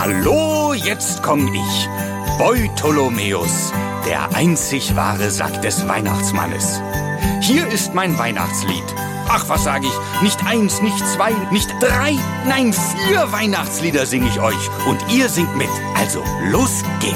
Hallo, jetzt komm ich, Beutolomäus, der einzig wahre Sack des Weihnachtsmannes. Hier ist mein Weihnachtslied. Ach, was sag ich? Nicht 1, nicht 2, nicht 3, nein 4 Weihnachtslieder sing ich euch. Und ihr singt mit. Also, los geht's.